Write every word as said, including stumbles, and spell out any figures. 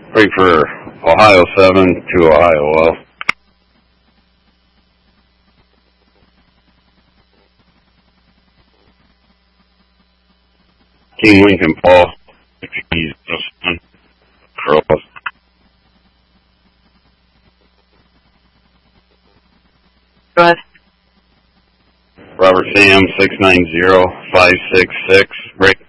Break for Ohio seven to Ohio Well. King Lincoln Paul. He's just cross. Go ahead. Robert Sam six nine zero five six six. Break.